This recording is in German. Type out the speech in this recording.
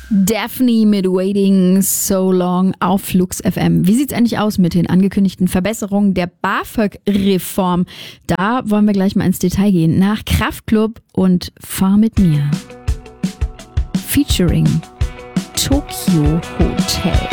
Daphne mit Waiting So Long auf Flux FM. Wie sieht's eigentlich aus mit den angekündigten Verbesserungen der BAföG-Reform? Da wollen wir gleich mal ins Detail gehen. Nach Kraftklub und Fahr mit mir. Featuring Tokyo Hotel.